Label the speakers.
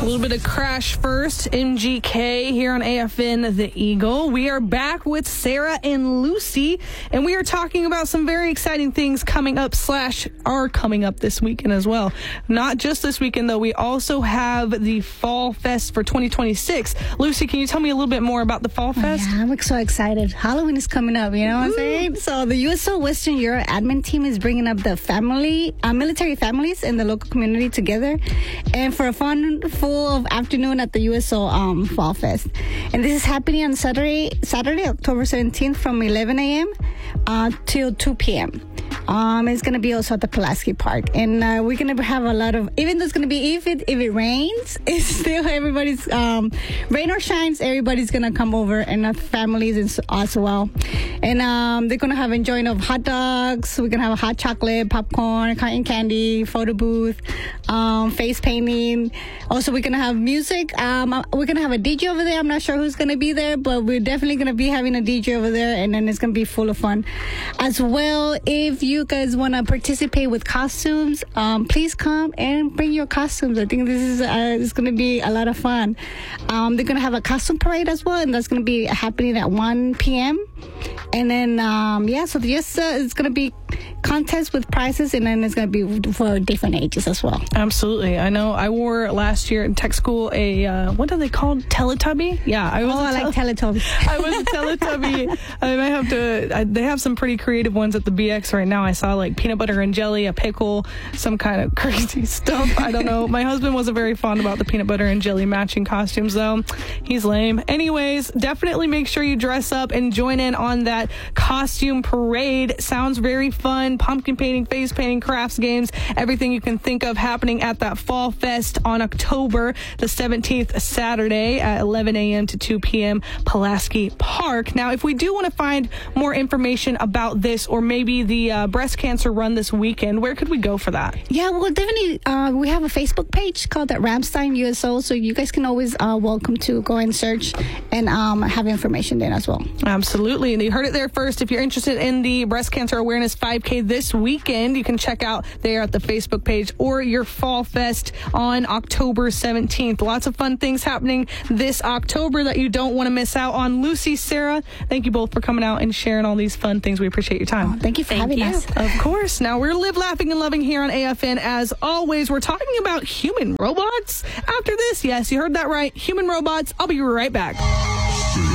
Speaker 1: little bit of Crash First, MGK here on AFN The Eagle. We are back with Sarah and Lucy, and we are talking about some very exciting things coming up / are coming up this weekend as well. Not just this weekend, though. We also have the Fall Fest for 2026. Lucy, can you tell me a little bit more about the Fall Fest?
Speaker 2: Yeah, I'm so excited. Halloween is coming up, you know what I'm saying? So the USO Western Euro admin team is bringing up the military families in the local community together, and for a fun, full afternoon at the USO Fall Fest. And this is happening on Saturday, October 17th from 11 a.m. Till 2 p.m. It's going to be also at the Pulaski Park. And we're going to have a lot of, even though it's going to be, if it rains, it's still everybody's, rain or shines, everybody's going to come over, and families as well. And they're going to have enjoying of hot dogs. We're going to have a hot chocolate, popcorn, cotton candy, photo booth, face painting. Also, we're going to have music. We're going to have a DJ over there. I'm not sure who's going to be there, but we're definitely going to be having a DJ over there, and then it's going to be full of fun. As well, if you guys want to participate with costumes, please come and bring your costumes. I think this is it's going to be a lot of fun. They're going to have a costume parade as well, and that's going to be happening at 1 p.m. And then, so just it's going to be contest with prizes, and then it's going to be for different ages as well.
Speaker 1: Absolutely. I know I wore last year in tech school a, what are they called? Teletubby? Yeah.
Speaker 2: I like Teletubby.
Speaker 1: I was a Teletubby. I might have to, they have some pretty creative ones at the BX right now. I saw like peanut butter and jelly, a pickle, some kind of crazy stuff. I don't know. My husband wasn't very fond about the peanut butter and jelly matching costumes, though. He's lame. Anyways, definitely make sure you dress up and join in on that costume parade. Sounds very fun. Pumpkin painting, face painting, crafts, games, everything you can think of happening at that Fall Fest on October the 17th, Saturday at 11 a.m. to 2 p.m. Pulaski Park. Now, if we do want to find more information about this, or maybe the breast cancer run this weekend, where could we go for that?
Speaker 2: Yeah, well, definitely, we have a Facebook page called that Ramstein USO, so you guys can always welcome to go and search and have information there as well.
Speaker 1: Absolutely. And you heard it there first. If you're interested in the breast cancer awareness 5K this weekend, you can check out there at the Facebook page or your Fall Fest on October 17th. Lots of fun things happening this October that you don't want to miss out on. Lucy, Sarah, thank you both for coming out and sharing all these fun things. We appreciate your time.
Speaker 2: Oh, thank you for having us.
Speaker 1: Of course. Now, we're Live Laughing and Loving here on AFN. As always, we're talking about human robots after this. Yes, you heard that right. Human robots. I'll be right back.